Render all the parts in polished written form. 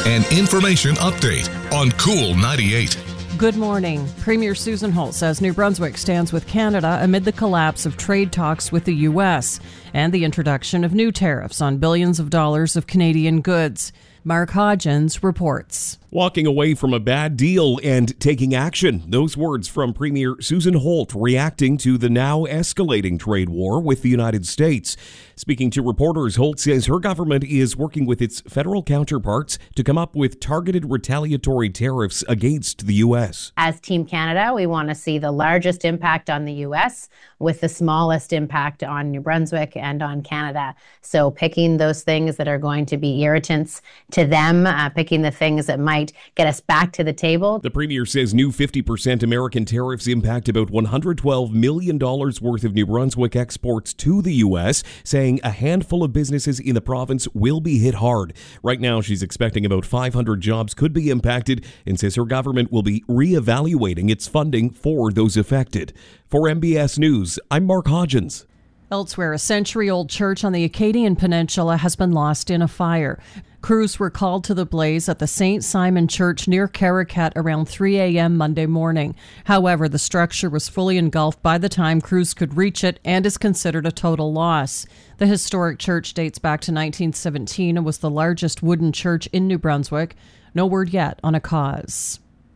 An information update on Cool 98. Good morning. Premier Susan Holt says New Brunswick stands with Canada amid the collapse of trade talks with the U.S. and the introduction of new tariffs on billions of dollars of Canadian goods. Mark Hodgins reports. Walking away from a bad deal and taking action. Those words from Premier Susan Holt reacting to the now escalating trade war with the United States. Speaking to reporters, Holt says her government is working with its federal counterparts to come up with targeted retaliatory tariffs against the U.S. As Team Canada, we want to see the largest impact on the U.S. with the smallest impact on New Brunswick and on Canada. So picking those things that are going to be irritants to them, picking the things that might get us back to the table. The Premier says new 50% American tariffs impact about $112 million worth of New Brunswick exports to the U.S., saying a handful of businesses in the province will be hit hard. Right now, she's expecting about 500 jobs could be impacted and says her government will be reevaluating its funding for those affected. For MBS News, I'm Mark Hodgins. Elsewhere, a century-old church on the Acadian Peninsula has been lost in a fire. Crews were called to the blaze at the St. Simon Church near Caracat around 3 a.m. Monday morning. However, the structure was fully engulfed by the time crews could reach it and is considered a total loss. The historic church dates back to 1917 and was the largest wooden church in New Brunswick. No word yet on a cause.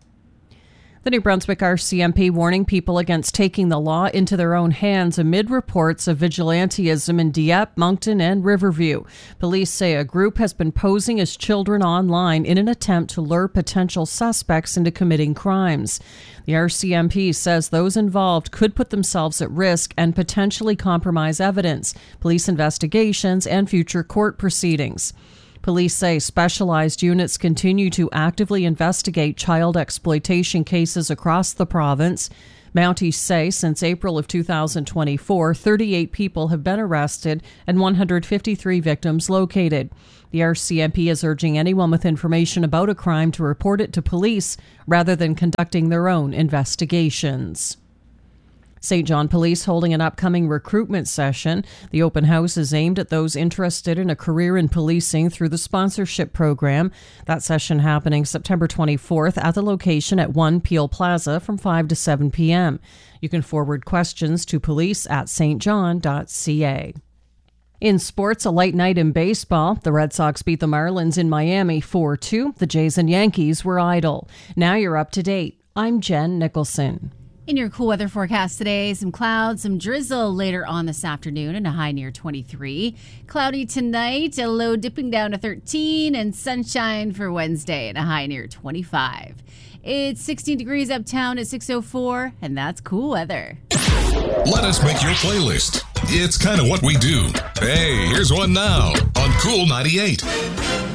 The New Brunswick RCMP warning people against taking the law into their own hands amid reports of vigilantism in Dieppe, Moncton, and Riverview. Police say a group has been posing as children online in an attempt to lure potential suspects into committing crimes. The RCMP says those involved could put themselves at risk and potentially compromise evidence, police investigations, and future court proceedings. Police say specialized units continue to actively investigate child exploitation cases across the province. Mounties say since April of 2024, 38 people have been arrested and 153 victims located. The RCMP is urging anyone with information about a crime to report it to police rather than conducting their own investigations. St. John Police holding an upcoming recruitment session. The open house is aimed at those interested in a career in policing through the sponsorship program. That session happening September 24th at the location at 1 Peel Plaza from 5 to 7 p.m. You can forward questions to police@stjohn.ca. In sports, a light night in baseball. The Red Sox beat the Marlins in Miami 4-2. The Jays and Yankees were idle. Now you're up to date. I'm Jen Nicholson. In your cool weather forecast today, some clouds, some drizzle later on this afternoon and a high near 23. Cloudy tonight, a low dipping down to 13, and sunshine for Wednesday and a high near 25. It's 16 degrees uptown at 6:04, and that's cool weather. Let us make your playlist. It's kind of what we do. Hey, here's one now on Cool 98.